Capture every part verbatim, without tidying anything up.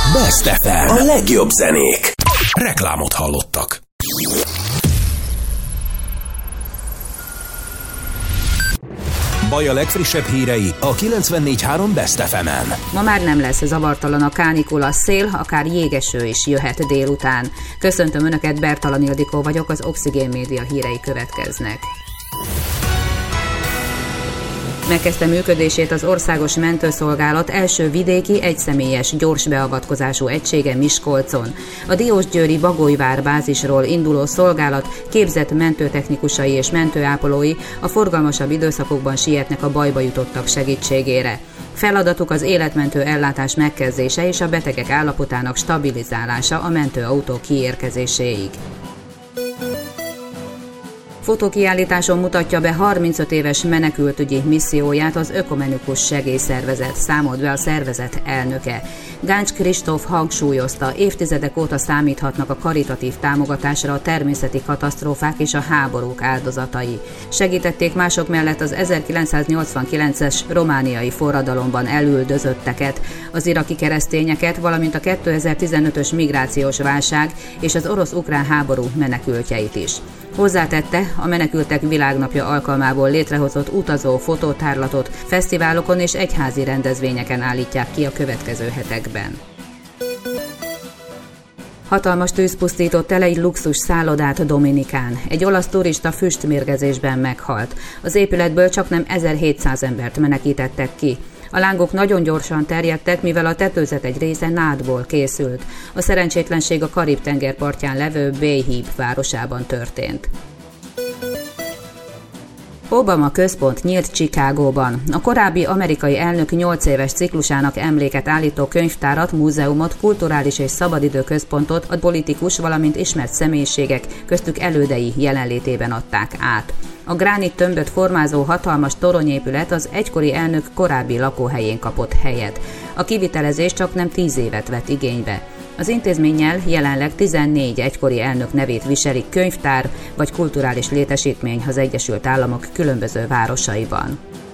Best ef em. A legjobb zenék. Reklámot hallottak. Baj a legfrissebb hírei a kilencvennégy három Best ef emen. Ma már nem lesz zavartalan a kánikula, szél, akár jégeső is jöhet délután. Köszöntöm Önöket, Bertalan Ildikó vagyok, az Oxigén Média hírei következnek. Megkezdte működését az Országos Mentőszolgálat első vidéki egyszemélyes gyors beavatkozású egysége Miskolcon. A Diósgyőri Bagolyvár bázisról induló szolgálat képzett mentőtechnikusai és mentőápolói a forgalmasabb időszakokban sietnek a bajba jutottak segítségére. Feladatuk az életmentő ellátás megkezdése és a betegek állapotának stabilizálása a mentőautó kiérkezéséig. Fotókiállításon mutatja be harmincöt éves menekültügyi misszióját az Ökumenikus Segélyszervezet, számolt be a szervezet elnöke. Gáncs Kristóf hangsúlyozta, évtizedek óta számíthatnak a karitatív támogatásra a természeti katasztrófák és a háborúk áldozatai. Segítették mások mellett az ezerkilencszáznyolcvankilences romániai forradalomban elüldözötteket, az iraki keresztényeket, valamint a kétezer-tizenötös migrációs válság és az orosz-ukrán háború menekültjeit is. Hozzátette, a Menekültek Világnapja alkalmából létrehozott utazó fotótárlatot fesztiválokon és egyházi rendezvényeken állítják ki a következő hetekben. Hatalmas tűz pusztított el egy luxus szállodát Dominikán. Egy olasz turista füstmérgezésben meghalt. Az épületből csaknem ezerhétszáz embert menekítettek ki. A lángok nagyon gyorsan terjedtek, mivel a tetőzet egy része nádból készült. A szerencsétlenség a Karib-tenger partján levő Bay Heap városában történt. Obama központ nyílt Chicagóban. A korábbi amerikai elnök nyolc éves ciklusának emléket állító könyvtárat, múzeumot, kulturális és szabadidő központot a politikus, valamint ismert személyiségek, köztük elődei jelenlétében adták át. A gránit tömböt formázó hatalmas toronyépület az egykori elnök korábbi lakóhelyén kapott helyet. A kivitelezés csaknem tíz évet vett igénybe. Az intézménnyel jelenleg tizennégy egykori elnök nevét viselik könyvtár vagy kulturális létesítmény az Egyesült Államok különböző városaiban.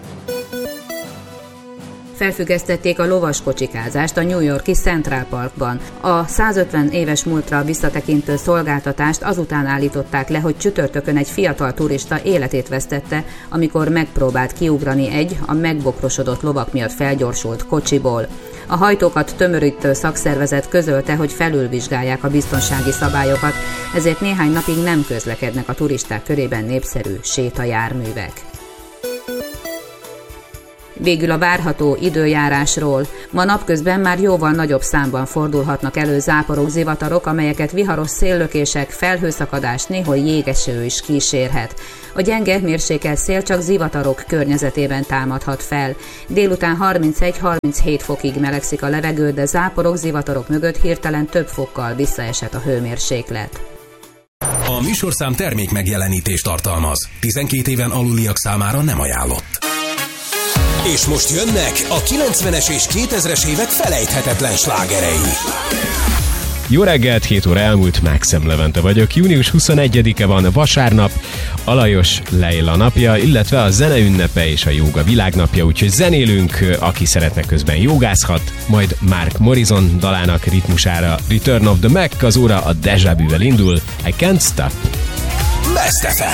Felfüggesztették a lovaskocsikázást a New York-i Central Parkban. A százötven éves múltra visszatekintő szolgáltatást azután állították le, hogy csütörtökön egy fiatal turista életét vesztette, amikor megpróbált kiugrani egy a megbokrosodott lovak miatt felgyorsult kocsiból. A hajtókat tömörítő szakszervezet közölte, hogy felülvizsgálják a biztonsági szabályokat, ezért néhány napig nem közlekednek a turisták körében népszerű sétajárművek. Végül a várható időjárásról. Ma napközben már jóval nagyobb számban fordulhatnak elő záporok, zivatarok, amelyeket viharos széllökések, felhőszakadás, néhol jégeső is kísérhet. A gyenge mérsékelt szél csak zivatarok környezetében támadhat fel. Délután harmincegy-harminchét fokig melegszik a levegő, de záporok, zivatarok mögött hirtelen több fokkal visszaesett a hőmérséklet. A műsorszám termék megjelenítést tartalmaz. tizenkét éven aluliak számára nem ajánlott. És most jönnek a kilencvenes és kétezres évek felejthetetlen slágerei. Jó reggelt, hét óra elmúlt, Mákszem Levente vagyok. június huszonegyedike van, vasárnap, Alajos Leila napja, illetve a zene ünnepe és a jóga világnapja, úgyhogy zenélünk, aki szeretne közben jogázhat, majd Mark Morrison dalának ritmusára Return of the Mac, az óra a Deja Vu-vel indul, I Can't Stop. Best ef em.